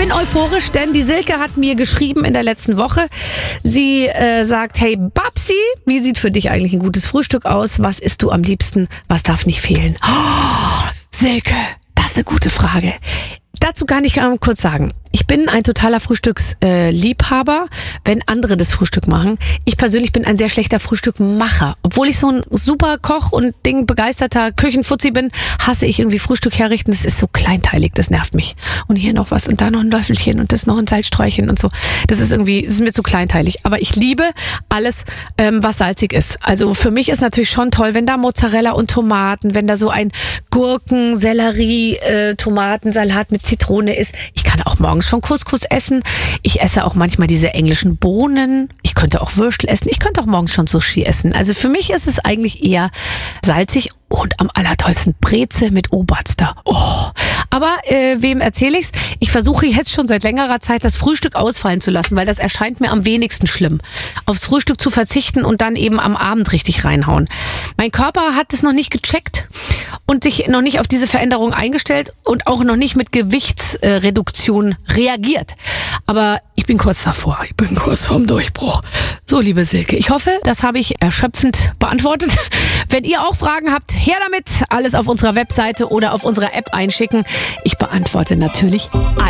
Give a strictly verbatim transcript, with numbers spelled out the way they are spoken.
bin euphorisch, denn die Silke hat mir geschrieben in der letzten Woche. Sie äh, sagt, hey Babsi, wie sieht für dich eigentlich ein gutes Frühstück aus? Was isst du am liebsten? Was darf nicht fehlen? Oh, Silke, das ist eine gute Frage. Dazu kann ich ähm, kurz sagen, ich bin ein totaler Frühstücksliebhaber, äh, wenn andere das Frühstück machen. Ich persönlich bin ein sehr schlechter Frühstückmacher. Obwohl ich so ein super Koch und Ding begeisterter Küchenfuzzi bin, hasse ich irgendwie Frühstück herrichten. Das ist so kleinteilig, das nervt mich. Und hier noch was und da noch ein Löffelchen und das noch ein Salzsträuchchen und so. Das ist irgendwie, das ist mir zu kleinteilig. Aber ich liebe alles, ähm, was salzig ist. Also für mich ist natürlich schon toll, wenn da Mozzarella und Tomaten, wenn da so ein Gurken, Sellerie, äh, Tomatensalat mit Zitrone ist. Ich kann auch morgens schon Couscous essen. Ich esse auch manchmal diese englischen Bohnen. Ich könnte auch Würstel essen. Ich könnte auch morgens schon Sushi essen. Also für mich ist es eigentlich eher salzig und am allertollsten Breze mit Oberster. Oh. Aber äh, wem erzähle ich's? Ich versuche jetzt schon seit längerer Zeit das Frühstück ausfallen zu lassen, weil das erscheint mir am wenigsten schlimm. Aufs Frühstück zu verzichten und dann eben am Abend richtig reinhauen. Mein Körper hat es noch nicht gecheckt und sich noch nicht auf diese Veränderung eingestellt und auch noch nicht mit Gewichtsreduktion reagiert. Aber ich bin kurz davor. Ich bin kurz vorm Durchbruch. So, liebe Silke, ich hoffe, das habe ich erschöpfend beantwortet. Wenn ihr auch Fragen habt, her damit. Alles auf unserer Webseite oder auf unserer App einschicken. Ich beantworte natürlich alles.